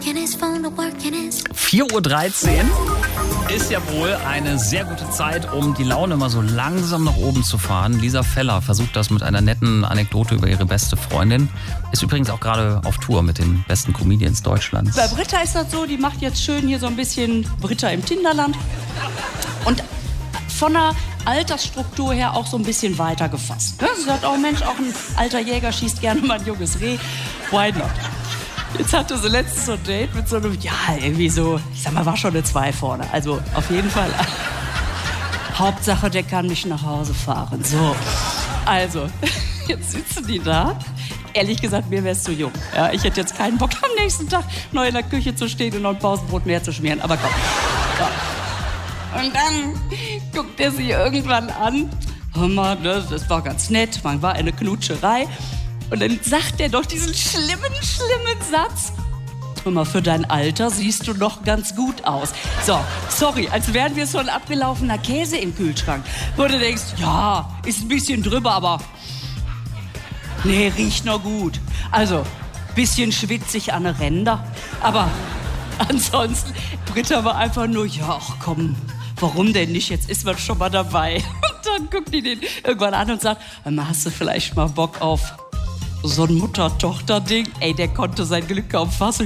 4:13 Uhr ist ja wohl eine sehr gute Zeit, um die Laune mal so langsam nach oben zu fahren. Lisa Feller versucht das mit einer netten Anekdote über ihre beste Freundin. Ist übrigens auch gerade auf Tour mit den besten Comedians Deutschlands. Bei Britta ist das so, die macht jetzt schön hier so ein bisschen Britta im Tinderland. Und von der Altersstruktur her auch so ein bisschen weiter gefasst. Sie sagt auch, Mensch, auch ein alter Jäger schießt gerne mal ein junges Reh. Why not? Jetzt hatte sie letztens so ein Date mit so einem, ja, irgendwie so, ich sag mal, war schon eine 2 vorne. Also auf jeden Fall. Hauptsache, der kann mich nach Hause fahren. So, also, jetzt sitzen die da. Ehrlich gesagt, mir wär's zu jung. Ja, ich hätte jetzt keinen Bock, am nächsten Tag neu in der Küche zu stehen und noch ein Pausenbrot mehr zu schmieren. Aber komm. Ja. Und dann guckt er sie irgendwann an. Hör mal, das war ganz nett. Man war eine Knutscherei. Und dann sagt er doch diesen schlimmen Satz. Hör mal, für dein Alter siehst du noch ganz gut aus. So, sorry, als wären wir so ein abgelaufener Käse im Kühlschrank. Wo du denkst, ja, ist ein bisschen drüber, aber nee, riecht noch gut. Also, bisschen schwitzig an den Ränder. Aber ansonsten, Britta war einfach nur, ja, ach komm, warum denn nicht? Jetzt ist man schon mal dabei. Und dann guckt die den irgendwann an und sagt, hast du vielleicht mal Bock auf so ein Mutter-Tochter-Ding? Ey, der konnte sein Glück kaum fassen.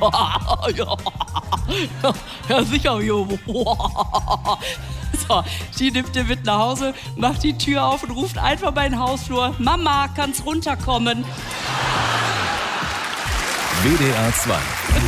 Ja, sicher. So, die nimmt den mit nach Hause, macht die Tür auf und ruft einfach bei den Hausflur, Mama, kannst runterkommen? WDR 2